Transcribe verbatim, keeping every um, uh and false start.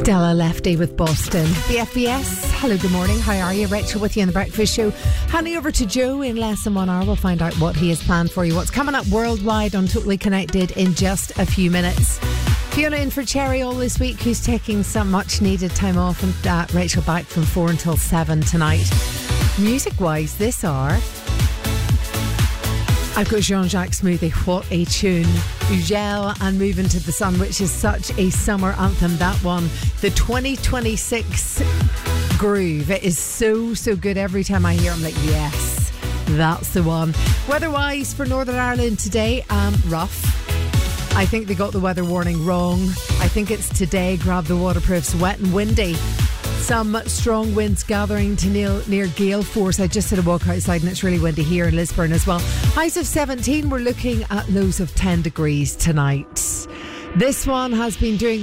Stella Lefty with Boston. B F B S, hello, good morning. How are you? Rachel with you on The Breakfast Show. Handing over to Joe in less than one hour. We'll find out what he has planned for you. What's coming up worldwide on Totally Connected in just a few minutes. Fiona in for Cherry all this week, who's taking some much needed time off, and uh, Rachel back from four until seven tonight. Music wise, this hour, I've got Jean-Jacques Smoothie. What a tune. Ugel and Move Into the Sun, which is such a summer anthem, that one. The twenty twenty-six groove. It is so, so good. Every time I hear it, I'm like, yes, that's the one. Weather-wise for Northern Ireland today, um, rough. I think they got the weather warning wrong. I think it's today. Grab the waterproofs. Wet and windy. Some strong winds gathering to near, near gale force. I just had a walk outside and it's really windy here in Lisburn as well. Highs of seventeen. We're looking at lows of ten degrees tonight. This one has been doing